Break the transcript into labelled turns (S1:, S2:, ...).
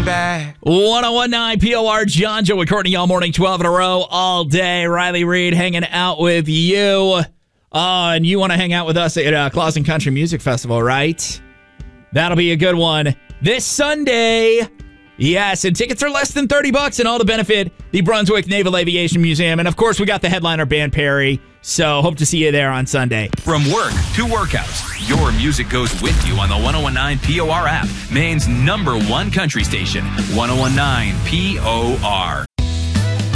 S1: back.
S2: 1019 POR, John, Joe, and Courtney all morning, 12 in a row, all day. Riley Reed hanging out with you. And you want to hang out with us at Clausen Country Music Festival, right? That'll be a good one this Sunday. Yes, and tickets are less than $30 and all to benefit the Brunswick Naval Aviation Museum. And, of course, we got the headliner band, Perry. So hope to see you there on Sunday.
S3: From work to workouts, your music goes with you on the 1019 POR app, Maine's #1 country station, 1019 POR.